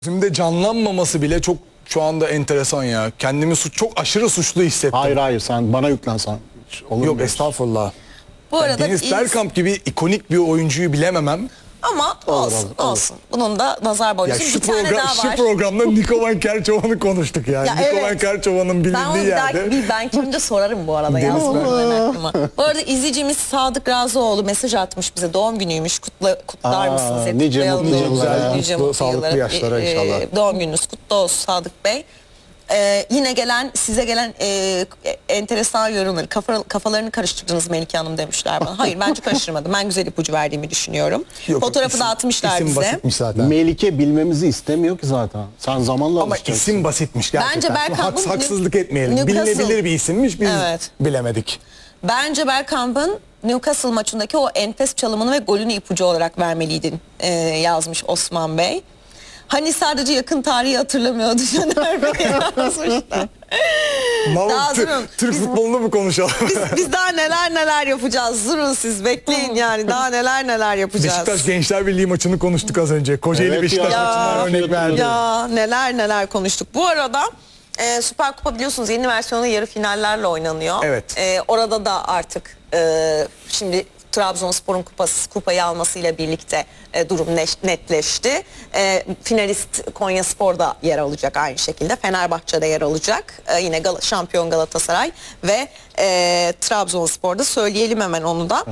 Şimdi canlanmaması bile çok şu anda enteresan ya. Kendimi çok aşırı suçlu hissettim. Hayır sen bana yüklensen. Yok estağfurullah. Bu arada Deniz Bergkamp gibi ikonik bir oyuncuyu bilememem. Ama olsun. Bunun da nazar boncusu. Şu, bir tane daha var. şu programda Niko Van Kerçovan'ı konuştuk yani. Ya Niko Van evet. Kerçovan'ın bilindiği yerde. Ben kimde sorarım bu arada. Deniz Aklıma. Bu arada izleyicimiz Sadık Razıoğlu mesaj atmış bize. Doğum günüymüş. Kutlar mısınız? Hep nice kutlayalım mutlu diyoruz. yıllar. Nice Mutlu, mutlu sağlıklı yıllar. yaşlara inşallah. Doğum gününüz kutlu olsun Sadık Bey. Yine size gelen enteresan yorumları, kafalarını karıştırdınız Melike Hanım demişler bana. Hayır, bence karıştırmadım. Ben güzel ipucu verdiğimi düşünüyorum. Yok, Fotoğrafı da atmışlar isim bize. basitmiş zaten. Melike bilmemizi istemiyor ki zaten. Sen zamanla Ama alışacaksın. isim basitmiş gerçekten. Bence Bergkamp'ın Haksızlık etmeyelim. Newcastle- Bilinebilir bir isimmiş, biz bilemedik. Bence Bergkamp'ın Newcastle maçındaki o enfes çalımını ve golünü ipucu olarak vermeliydin yazmış Osman Bey. Hani sadece yakın tarihi hatırlamıyordu Caner Bey yazmışlar. Daha durun. Türk futbolunu mu konuşalım? Biz daha neler yapacağız. Durun siz bekleyin yani. Daha neler yapacağız. Beşiktaş Gençler Birliği maçını konuştuk az önce. Kocaeli Evet Beşiktaş ya. maçından örnek verdi. Ya neler konuştuk. Bu arada Süper Kupa biliyorsunuz yeni versiyonu yarı finallerle oynanıyor. Evet. Orada da artık şimdi Trabzonspor'un kupayı almasıyla birlikte durum netleşti. Finalist Konyaspor da yer alacak aynı şekilde. Fenerbahçe'de yer alacak. Yine şampiyon Galatasaray ve Trabzonspor'da söyleyelim hemen onu da.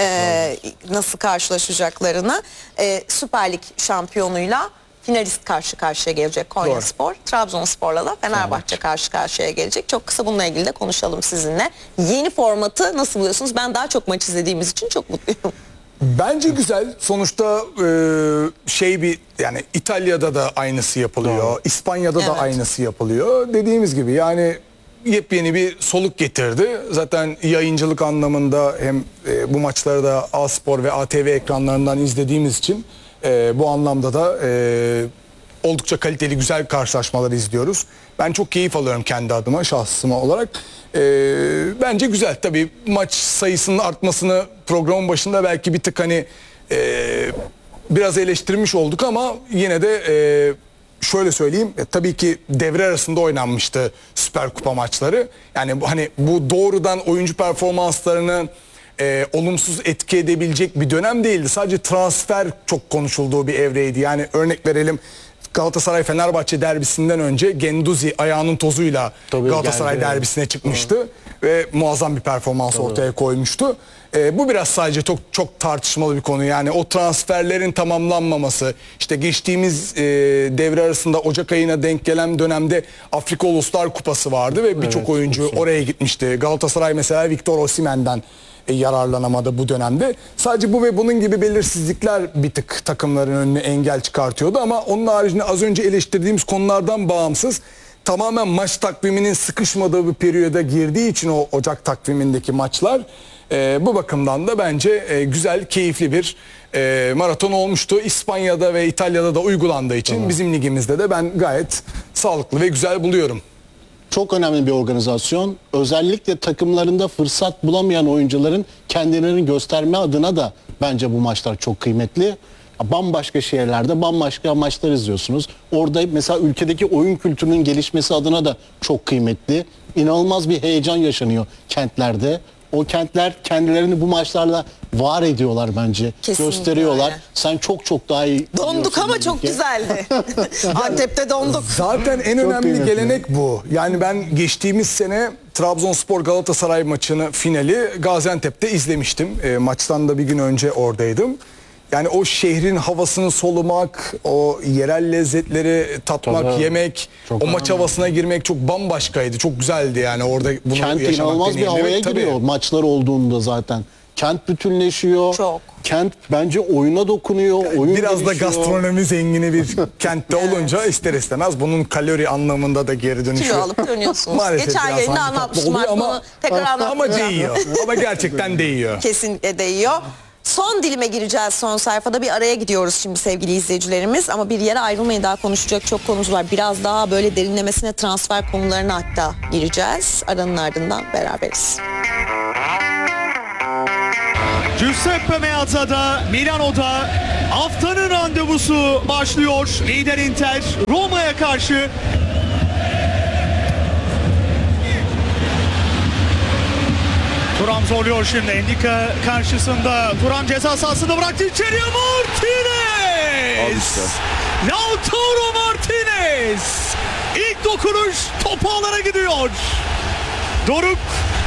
Nasıl karşılaşacaklarını. Süper Lig şampiyonuyla finalist karşı karşıya gelecek Konyaspor. Trabzonspor'la da Fenerbahçe karşı karşıya gelecek. Çok kısa bununla ilgili de konuşalım sizinle. Yeni formatı nasıl buluyorsunuz? Ben daha çok maç izlediğimiz için çok mutluyum. Bence güzel. Sonuçta yani İtalya'da da aynısı yapılıyor. Doğru. İspanya'da da aynısı yapılıyor. Dediğimiz gibi yani yepyeni bir soluk getirdi. Zaten yayıncılık anlamında hem bu maçları da A-Spor ve ATV ekranlarından izlediğimiz için bu anlamda da oldukça kaliteli güzel karşılaşmalar izliyoruz. Ben çok keyif alıyorum kendi adıma, şahsıma olarak. Bence güzel. Tabii maç sayısının artmasını programın başında belki bir tık hani biraz eleştirmiş olduk ama yine de şöyle söyleyeyim, tabii ki devre arasında oynanmıştı Süper Kupa maçları. Yani hani bu doğrudan oyuncu performanslarını olumsuz etki edebilecek bir dönem değildi. Sadece transfer çok konuşulduğu bir evreydi. Yani örnek verelim, Galatasaray-Fenerbahçe derbisinden önce Genduzi ayağının tozuyla Galatasaray derbisine çıkmıştı ve muazzam bir performans ortaya koymuştu. Bu biraz sadece çok tartışmalı bir konu. Yani o transferlerin tamamlanmaması, işte geçtiğimiz devre arasında Ocak ayına denk gelen dönemde Afrika Uluslar Kupası vardı ve birçok oyuncu oraya gitmişti. Galatasaray mesela Victor Osimhen'den yararlanamadı bu dönemde. Sadece bu ve bunun gibi belirsizlikler bir tık takımların önüne engel çıkartıyordu ama onun haricinde az önce eleştirdiğimiz konulardan bağımsız tamamen maç takviminin sıkışmadığı bir periyoda girdiği için o Ocak takvimindeki maçlar bu bakımdan da bence güzel, keyifli bir maraton olmuştu. İspanya'da ve İtalya'da da uygulandığı için bizim ligimizde de ben gayet sağlıklı ve güzel buluyorum. Çok önemli bir organizasyon. Özellikle takımlarında fırsat bulamayan oyuncuların kendilerini gösterme adına da bence bu maçlar çok kıymetli. Bambaşka şehirlerde bambaşka maçlar izliyorsunuz. Orada mesela ülkedeki oyun kültürünün gelişmesi adına da çok kıymetli. İnanılmaz bir heyecan yaşanıyor kentlerde. O kentler kendilerini bu maçlarla var ediyorlar bence. Kesinlikle gösteriyorlar. öyle. Sen çok daha iyi Donduk ama çok güzeldi. Antep'te donduk. Zaten en önemli gelenek bu. Yani ben geçtiğimiz sene Trabzonspor Galatasaray maçını finali Gaziantep'te izlemiştim. Maçtan da bir gün önce oradaydım. Yani o şehrin havasını solumak, o yerel lezzetleri tatmak, yemek, o maç havasına girmek çok bambaşkaydı. Çok güzeldi yani orada bunu Kent yaşamak. inanılmaz bir havaya giriyor maçlar olduğunda zaten. Kent bütünleşiyor. Çok. Kent bence oyuna dokunuyor. Oyun biraz da gelişiyor. gastronomi zengini bir kentte olunca ister istemez bunun kalori anlamında da geri dönüşü. Kilo alıp dönüyorsunuz. Maalesef Geçen biraz yayında handikaplı anlatmıştım. oluyor Bunu tekrar ama anlatmayacağım. değiyor. Ama gerçekten değiyor. Kesinlikle değiyor. Son dilime gireceğiz son sayfada. Bir araya gidiyoruz şimdi sevgili izleyicilerimiz. Ama bir yere ayrılmayın, daha konuşacak çok konumuz var. Biraz daha böyle derinlemesine transfer konularına hatta gireceğiz. Aranın ardından beraberiz. Giuseppe Meazza da Milano'da Haftanın randevusu başlıyor. Lider Inter Roma'ya karşı. Thuram zorluyor şimdi. Endika karşısında. Thuram ceza sahasında bıraktı içeriye. Martinez! Lautaro Martinez! İlk dokunuş topu alana gidiyor. Doruk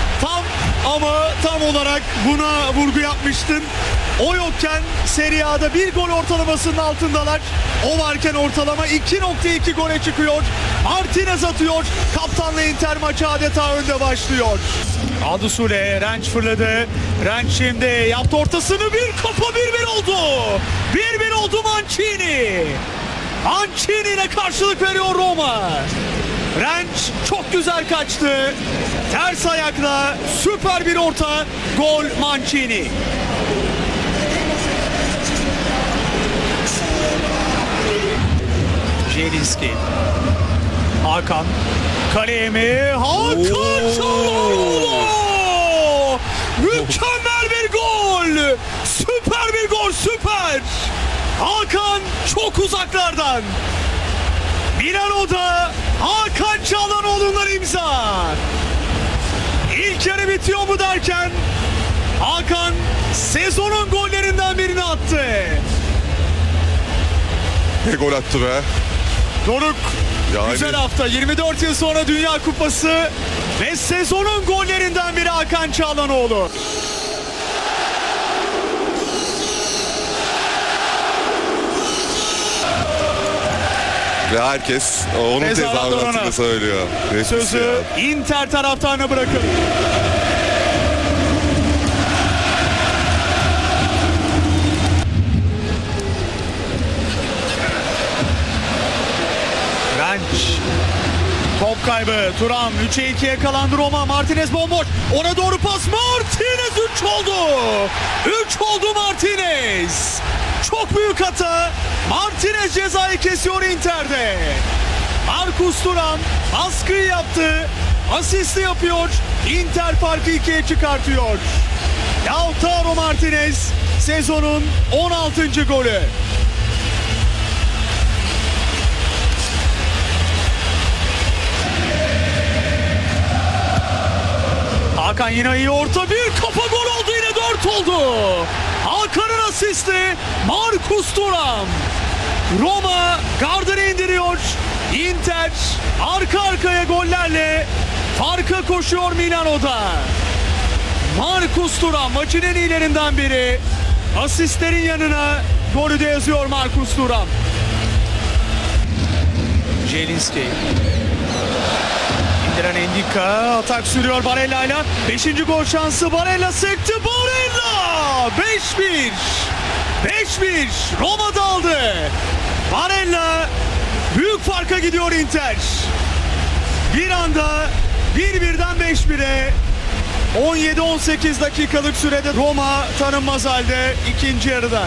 tam olarak buna vurgu yapmıştın. O yokken Serie A'da bir gol ortalamasının altındalar. O varken ortalama 2.2 gole çıkıyor. Martinez atıyor. Kaptanla Inter maçı adeta önde başlıyor. Adusule, Renç fırladı. Renç şimdi yaptı ortasını, bir kafa 1-1 oldu. 1-1 oldu Mancini. Mancini ile karşılık veriyor Roma. Renç çok güzel kaçtı. Ters ayakla süper bir orta. Gol Mancini. Jelinski. Hakan. Kaleye mi? Hakan Çalhanoğlu! Mükemmel bir gol! Süper bir gol, süper! Hakan çok uzaklardan. Milano'da Hakan Çalhanoğlu'ndan imza. İlk yarı bitiyor mu derken Hakan sezonun gollerinden birini attı. Ne gol attı be. Doruk, Yani. güzel hafta. 24 yıl sonra Dünya Kupası ve sezonun gollerinden biri Hakan Çalhanoğlu. Ve herkes onun tezahüratını söylüyor. Nefis Sözü ya. Inter taraftarına bırakın. Renç. Top kaybı. Thuram 3'e 2'ye yakalandı Roma. Martinez bomboş. Ona doğru pas. Martinez 3 oldu. 3 oldu Martinez. Çok büyük hata. Martinez cezayı kesiyor Inter'de. Marcus Thuram baskıyı yaptı. Asisti yapıyor. Inter farkı 2'ye çıkartıyor. Lautaro Martinez sezonun 16. golü. Hakan yine iyi orta, bir kafa gol oldu, yine 4 oldu. Hakan'ın asisti Marcus Thuram. Roma gardını indiriyor. Inter arka arkaya gollerle farka koşuyor Milano'da. Marcus Thuram maçın en iyilerinden biri. Asistlerin yanına golü de yazıyor Marcus Thuram. Jelinski. İndiren Endika, atak sürüyor Barella ile. 5. gol şansı, Barella sekti, Barella! 5-1. 5-1. Roma daldı. Barella büyük farka gidiyor Inter. Bir anda 1-1'den 5-1'e 17-18 dakikalık sürede Roma tanınmaz halde ikinci yarıda.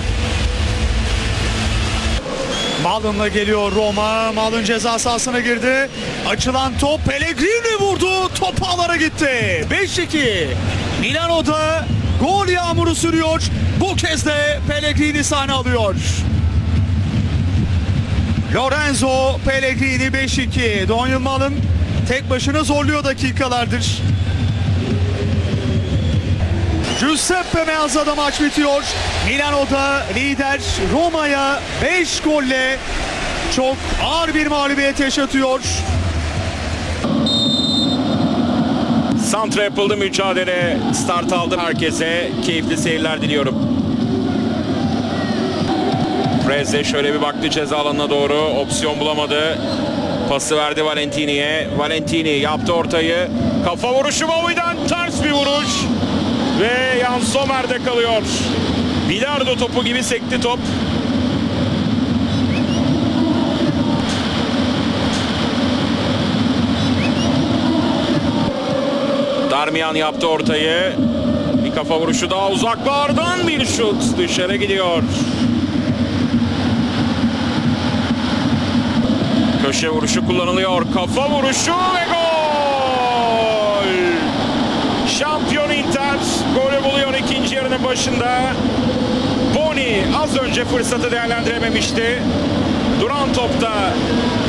Malın'la geliyor Roma. Malın ceza sahasına girdi. Açılan top, Pellegrini vurdu. Top ağlara gitti. 5-2. Milano'da gol yağmuru sürüyor. Bu kez de Pellegrini sahne alıyor. Lorenzo Pellegrini 5-2. Daniel Malın tek başına zorluyor dakikalardır. Giuseppe Meazza'da maç bitiyor. Milano'da lider Roma'ya 5 golle çok ağır bir mağlubiyet yaşatıyor. Santra yapıldı, mücadele start aldı. Herkese keyifli seyirler diliyorum. Freze şöyle bir baktı ceza alanına doğru, opsiyon bulamadı. Pası verdi Valentini'ye. Valentini yaptı ortayı. Kafa vuruşu Bowie'den, ters bir vuruş. Ve Jan Sommer'de kalıyor. Bilardo topu gibi sekti top. Darmian yaptı ortayı. Bir kafa vuruşu daha uzaklardan, bir şut dışarı gidiyor. Köşe vuruşu kullanılıyor. Kafa vuruşu ve gol! Şampiyon Inter golü buluyor ikinci yarının başında. Boni az önce fırsatı değerlendirememişti. Duran topta